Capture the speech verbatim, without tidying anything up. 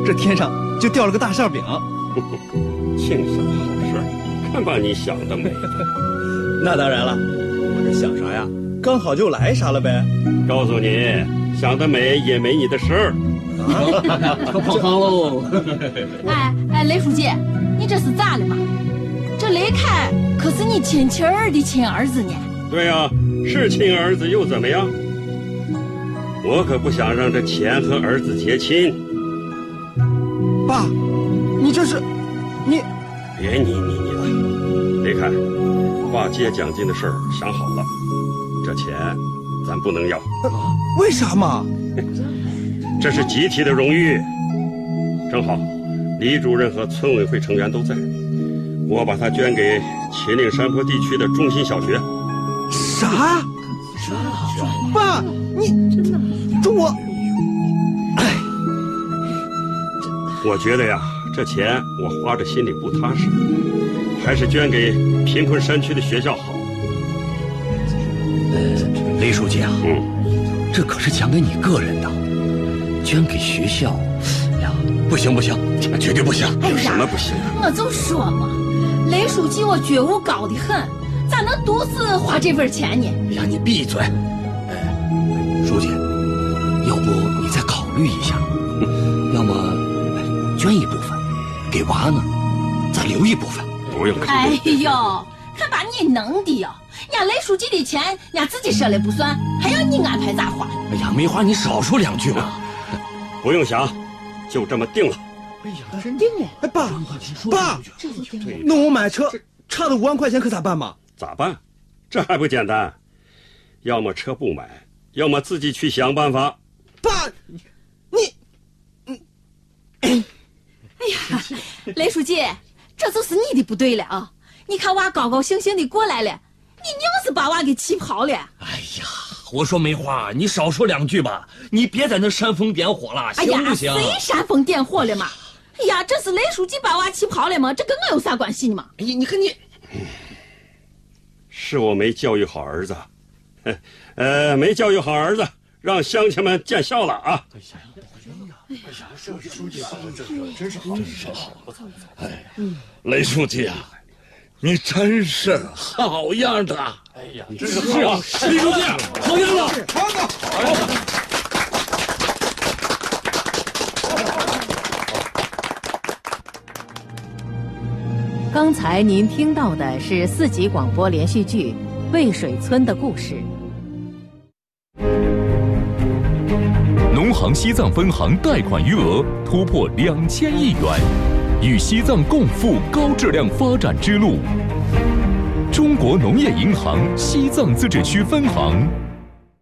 这天上就掉了个大馅饼。 净想好事，看把你想得美的。 那当然了，我这想啥呀，刚好就来啥了呗。 告诉你，想得美也没你的事儿。 啊，可跑堂喽！ 哎哎，雷书记，你这是咋了嘛？这雷凯可是你亲亲儿的亲儿子呢。 对呀、啊，是亲儿子又怎么样？我可不想让这钱和儿子结亲。 爸，你这是，你别你你你了。雷凯，挂接奖金的事儿想好了，这钱咱不能要。 呃、为啥嘛？ 这是集体的荣誉。正好，李主任和村委会成员都在，我把它捐给秦岭山坡地区的中心小学。 啥？爸，你这我，哎， 我觉得呀，这钱我花着心里不踏实，还是捐给贫困山区的学校好。 呃，雷书记啊，嗯，这可是奖给你个人的，捐给学校，呀，不行不行，绝对不行！ 哎呀， 有什么不行的？我就说嘛，雷书记我觉悟高得很，咋能独自花这份钱呢？ 哎呀，你闭嘴！哎，书记，要不你再考虑一下，要么捐一部分，给娃呢，再留一部分。 不用。 哎呦，可把你弄的哟！人雷书记的钱，人自己说了不算，还要你安排咋花？ 哎呀，没话你少说两句嘛。 不用想，就这么定了。 哎呀，真定了！ 哎，爸，爸，那我买车差的五万块钱可咋办嘛？ 咋办？这还不简单？要么车不买，要么自己去想办法。 爸，你， 你，哎呀，雷书记，这就是你的不对了啊！你看娃高高兴兴的过来了，你硬是把娃给气跑了。 哎呀，我说梅花，你少说两句吧，你别在那煽风点火了，行不行？ 哎呀，谁煽风点火了嘛？哎呀，这是雷书记把娃气跑了吗？这跟我有啥关系呢嘛？ 哎呀，你看你， 是我没教育好儿子，呃，没教育好儿子，让乡亲们见笑了啊！ 哎呀，哎呀，这书记这这真是好，真是好。 哎呀，雷书记啊，你真是好样的！ 哎呀，真是好啊！雷书记，好样的， 好的，好的。 刚才您听到的是四级广播连续剧《渭水村的故事》。 农行西藏分行贷款余额突破两千亿元，与西藏共赴高质量发展之路。中国农业银行西藏自治区分行